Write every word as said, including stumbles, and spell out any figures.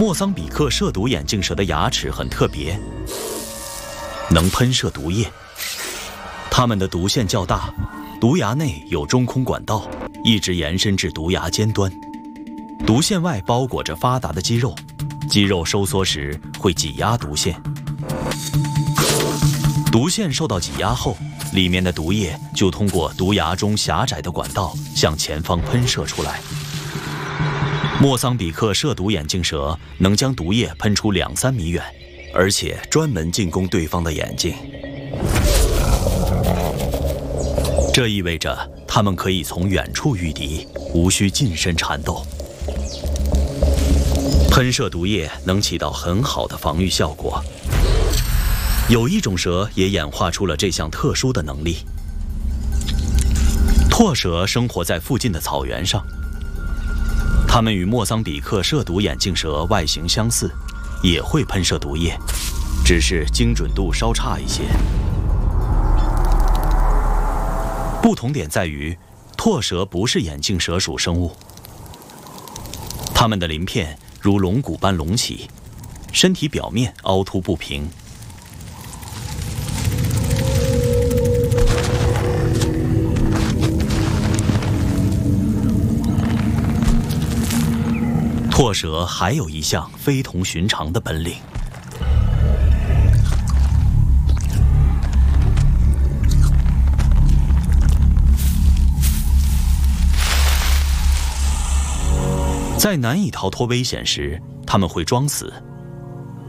莫桑比克射毒眼镜蛇的牙齿很特别，能喷射毒液。它们的毒腺较大，毒牙内有中空管道，一直延伸至毒牙尖端。毒腺外包裹着发达的肌肉，肌肉收缩时会挤压毒腺。毒腺受到挤压后，里面的毒液就通过毒牙中狭窄的管道向前方喷射出来。莫桑比克射毒眼镜蛇能将毒液喷出两三米远，而且专门进攻对方的眼睛。这意味着它们可以从远处御敌，无需近身缠斗。喷射毒液能起到很好的防御效果。有一种蛇也演化出了这项特殊的能力。拓蛇生活在附近的草原上，它们与莫桑比克射毒眼镜蛇外形相似，也会喷射毒液，只是精准度稍差一些。不同点在于，拓蛇不是眼镜蛇属生物，它们的鳞片如龙骨般隆起，身体表面凹凸不平。拓蛇还有一项非同寻常的本领。在难以逃脱危险时，它们会装死，